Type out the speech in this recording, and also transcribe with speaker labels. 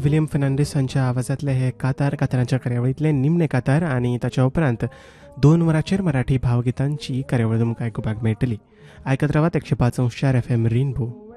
Speaker 1: William Fernandes हांच्या आवाजांतले हे कातारांच्या कार्यावळींतले निमणे कातार आनी ताच्या उपरांत 2 वरांचेर मराठी भावगितांची कार्यावळ तुमकां आयकुपाक मेळटली. आयकत रावात 105.4 FM रेनबो.